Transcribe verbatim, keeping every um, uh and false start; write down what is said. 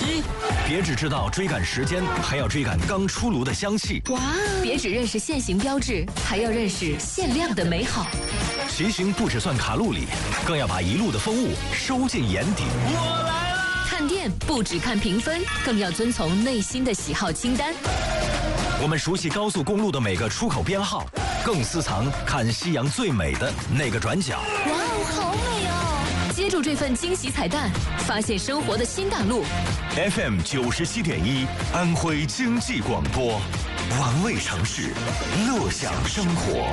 机。别只知道追赶时间，还要追赶刚出炉的香气。 哇！别只认识限行标志，还要认识限量的美好。 骑行不只算卡路里，更要把一路的风物收进眼底。 我来了！ 看店不只看评分，更要遵从内心的喜好清单。 我们熟悉高速公路的每个出口编号，更私藏看夕阳最美的那个转角。 哇哦，好美哦！接住这份惊喜彩蛋，发现生活的新大陆。 F M 九十七点一，安徽经济广播，玩味城市，乐享生活。